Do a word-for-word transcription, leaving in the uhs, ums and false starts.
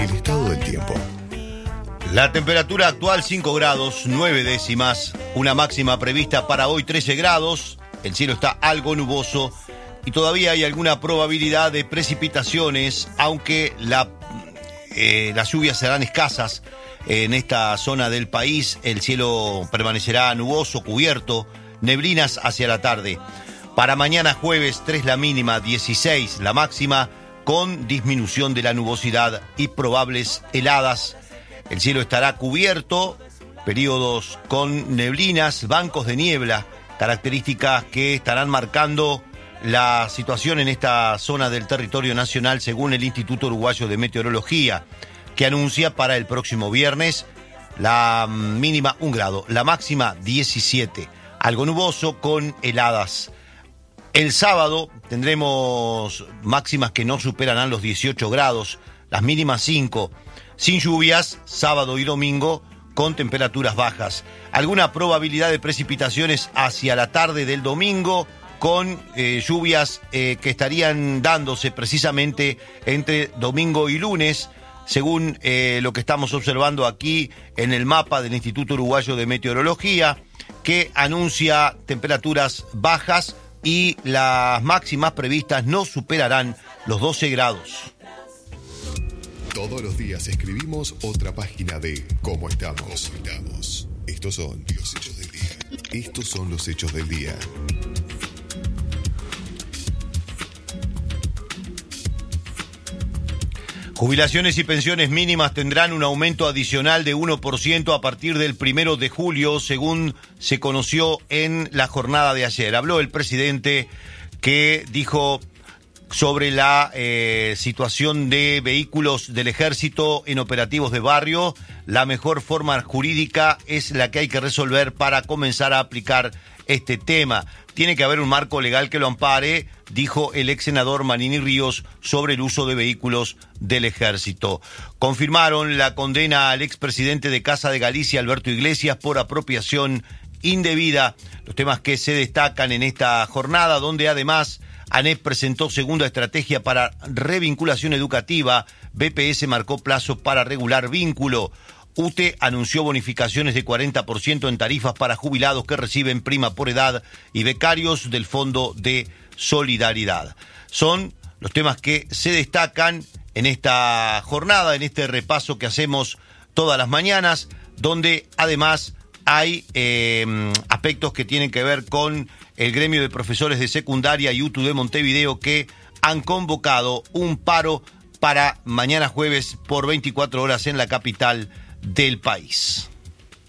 El estado del tiempo. La temperatura actual cinco grados, nueve décimas, una máxima prevista para hoy trece grados, el cielo está algo nuboso y todavía hay alguna probabilidad de precipitaciones, aunque la, eh, las lluvias serán escasas en esta zona del país, el cielo permanecerá nuboso, cubierto, neblinas hacia la tarde. Para mañana jueves tres la mínima, dieciséis la máxima, con disminución de la nubosidad y probables heladas. El cielo estará cubierto, periodos con neblinas, bancos de niebla, características que estarán marcando la situación en esta zona del territorio nacional según el Instituto Uruguayo de Meteorología, que anuncia para el próximo viernes la mínima un grado, la máxima diecisiete, algo nuboso con heladas. El sábado tendremos máximas que no superarán los dieciocho grados, las mínimas cinco, sin lluvias, sábado y domingo, con temperaturas bajas. Alguna probabilidad de precipitaciones hacia la tarde del domingo, con eh, lluvias eh, que estarían dándose precisamente entre domingo y lunes, según eh, lo que estamos observando aquí en el mapa del Instituto Uruguayo de Meteorología, que anuncia temperaturas bajas y las máximas previstas no superarán los doce grados. Todos los días escribimos otra página de Cómo estamos. estamos. Estos son los hechos del día. Estos son los hechos del día. Jubilaciones y pensiones mínimas tendrán un aumento adicional de uno por ciento a partir del primero de julio, según se conoció en la jornada de ayer. Habló el presidente que dijo sobre la eh, situación de vehículos del ejército en operativos de barrio. La mejor forma jurídica es la que hay que resolver para comenzar a aplicar este tema. Tiene que haber un marco legal que lo ampare, dijo el ex senador Manini Ríos sobre el uso de vehículos del ejército. Confirmaron la condena al expresidente de Casa de Galicia, Alberto Iglesias, por apropiación indebida. Los temas que se destacan en esta jornada, donde además ANEP presentó segunda estrategia para revinculación educativa, B P S marcó plazo para regular vínculo, U T E anunció bonificaciones de cuarenta por ciento en tarifas para jubilados que reciben prima por edad y becarios del Fondo de Solidaridad. Son los temas que se destacan en esta jornada, en este repaso que hacemos todas las mañanas, donde además hay eh, aspectos que tienen que ver con el gremio de profesores de secundaria y U T U de Montevideo, que han convocado un paro para mañana jueves por veinticuatro horas en la capital del país.